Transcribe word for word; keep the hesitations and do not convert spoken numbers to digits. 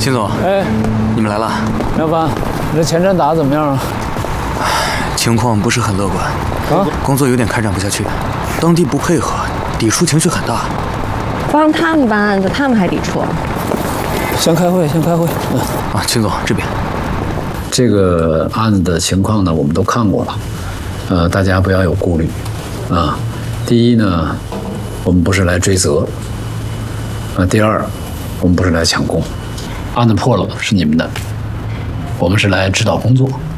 秦总， 哎， 你们来了。 苗凡，你这前站打得怎么样啊？ 情况不是很乐观， 啊， 工作有点开展不下去，当地不配合，抵触情绪很大。 帮他们办案子，他们还抵触。 先开会，先开会。嗯。 啊，秦总这边。 这个案子的情况呢，我们都看过了，呃，大家不要有顾虑，啊，第一呢，我们不是来追责，啊，第二，我们不是来抢功，案子破了是你们的，我们是来指导工作。